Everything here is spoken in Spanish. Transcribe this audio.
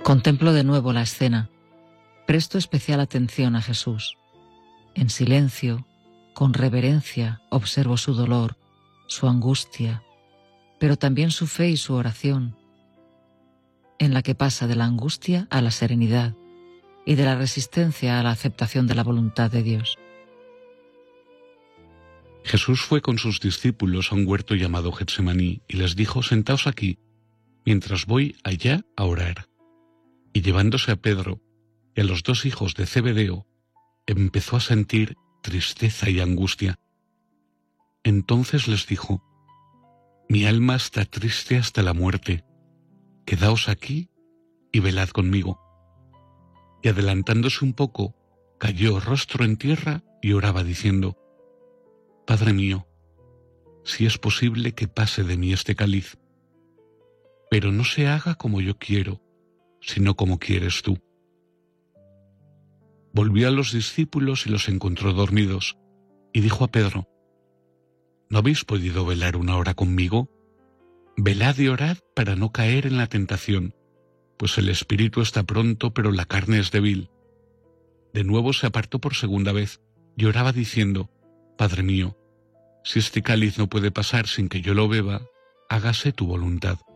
Contemplo de nuevo la escena. Presto especial atención a Jesús. En silencio, con reverencia, observo su dolor, su angustia, pero también su fe y su oración, en la que pasa de la angustia a la serenidad y de la resistencia a la aceptación de la voluntad de Dios. Jesús fue con sus discípulos a un huerto llamado Getsemaní y les dijo: «Sentaos aquí, mientras voy allá a orar». Y llevándose a Pedro y a los 2 hijos de Zebedeo, empezó a sentir tristeza y angustia. Entonces les dijo: «Mi alma está triste hasta la muerte. Quedaos aquí y velad conmigo». Y adelantándose un poco, cayó rostro en tierra y oraba diciendo: «Padre mío, si es posible que pase de mí este cáliz, pero no se haga como yo quiero, sino como quieres tú». Volvió a los discípulos y los encontró dormidos, y dijo a Pedro: «¿No habéis podido velar 1 hora conmigo? Velad y orad para no caer en la tentación, pues el espíritu está pronto, pero la carne es débil». De nuevo se apartó por segunda vez y oraba diciendo: «Padre mío, si este cáliz no puede pasar sin que yo lo beba, hágase tu voluntad».